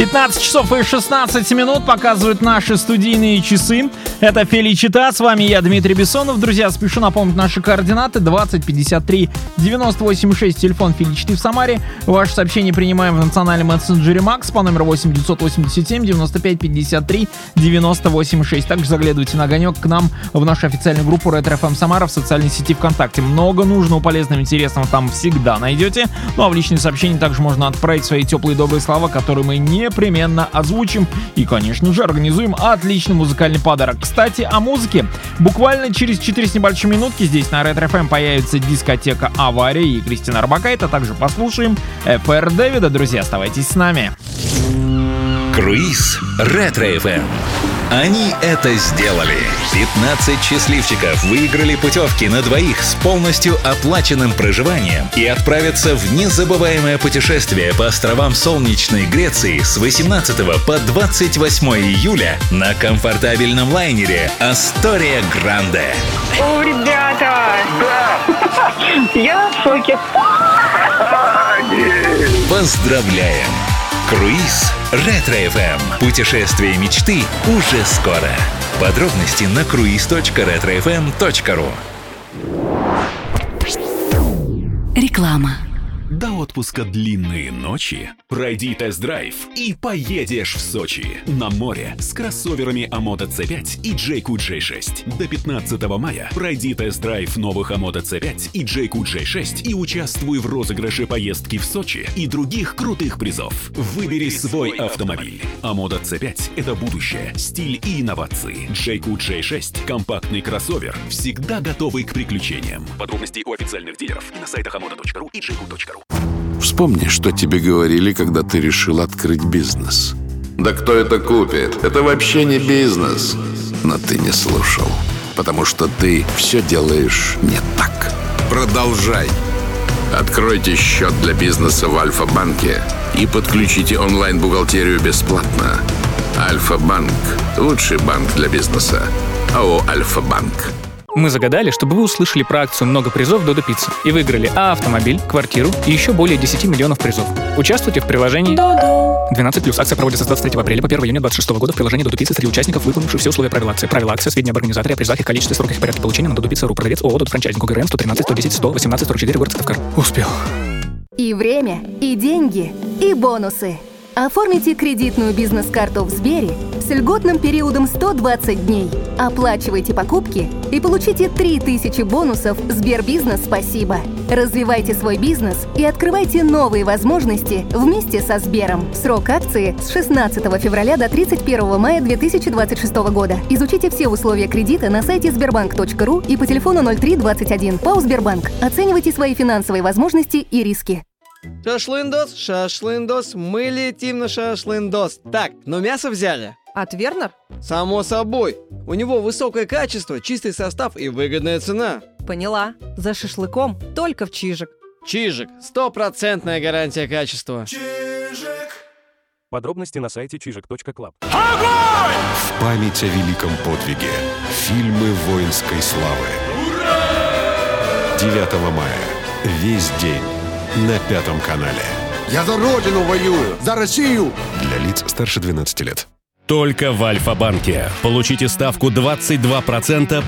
15 часов и 16 минут показывают наши студийные часы. Это Феличита, с вами я, Дмитрий Бессонов. Друзья, спешу напомнить наши координаты: 20 53 98 6, телефон Феличиты в Самаре. Ваши сообщения принимаем в национальном мессенджере Макс по номеру 8 987 95 53 98 6. Также заглядывайте на огонек к нам в нашу официальную группу Ретро FM Самара в социальной сети ВКонтакте. Много нужного, полезного, интересного там всегда найдете. Ну а в личные сообщения также можно отправить свои теплые добрые слова, которые мы непременно озвучим и, конечно же, организуем отличный музыкальный подарок. Кстати, о музыке. Буквально через 4 с небольшой минутки здесь на Ретро FM появится дискотека «Авария» и Кристина Орбакайте. Также послушаем FR Дэвида. Друзья, оставайтесь с нами. Круиз Ретро FM. Они это сделали. 15 счастливчиков выиграли путевки на двоих с полностью оплаченным проживанием и отправятся в незабываемое путешествие по островам солнечной Греции с 18 по 28 июля на комфортабельном лайнере «Астория Гранде». О, ребята! Да! Я в шоке. Поздравляем! Круиз Ретро FM. Путешествие мечты уже скоро. Подробности на cruise.retrofm.ru. Реклама. До отпуска длинные ночи. Пройди тест-драйв и поедешь в Сочи. На море с кроссоверами Amoda C5 и Jayco J6. До 15 мая пройди тест-драйв новых Amoda C5 и Jayco J6 и участвуй в розыгрыше поездки в Сочи и других крутых призов. Выбери свой автомобиль. Amoda C5 — это будущее, стиль и инновации. Jayco J6 — компактный кроссовер, всегда готовый к приключениям. Подробности у официальных дилеров и на сайтах amoda.ru и jayco.ru. Вспомни, что тебе говорили, когда ты решил открыть бизнес. Да кто это купит? Это вообще не бизнес. Но ты не слушал, потому что ты все делаешь не так. Продолжай. Откройте счет для бизнеса в Альфа-банке и подключите онлайн-бухгалтерию бесплатно. Альфа-банк – лучший банк для бизнеса. АО «Альфа-банк». Мы загадали, чтобы вы услышали про акцию «Много призов Додо Пицца» и выиграли автомобиль, квартиру и еще более 10 миллионов призов. Участвуйте в приложении Додо. 12+. Акция проводится с 23 апреля по 1 июня 2026 года в приложении Додо Пицца среди участников, выполнивших все условия правил акции. Правила акции, сведения об организаторе, о призах, их количестве, сроках и порядке получения на Додо Пицца.ру. Продавец ООО «Додо Франчайзинг», ОГРН 113 110 118 44, город Сыктывкар. Успел. И время, и деньги, и бонусы. Оформите кредитную бизнес-карту в Сбере с льготным периодом 120 дней. Оплачивайте покупки и получите 3000 бонусов Сбербизнес «Спасибо». Развивайте свой бизнес и открывайте новые возможности вместе со Сбером. Срок акции с 16 февраля до 31 мая 2026 года. Изучите все условия кредита на сайте sberbank.ru и по телефону 0321. ПАО «Сбербанк». Оценивайте свои финансовые возможности и риски. Шашлындос, шашлындос, мы летим на шашлындос. Так, но мясо взяли? От Вернер? Само собой. У него высокое качество, чистый состав и выгодная цена. Поняла. За шашлыком только в Чижик. Чижик. 100% гарантия качества. Чижик. Подробности на сайте чижик.клаб. Огонь! В память о великом подвиге. Фильмы воинской славы. Ура! 9 мая. Весь день. На 5 канале. Я за Родину воюю! За Россию! Для лиц старше 12 лет. Только в Альфа-банке. Получите ставку 22%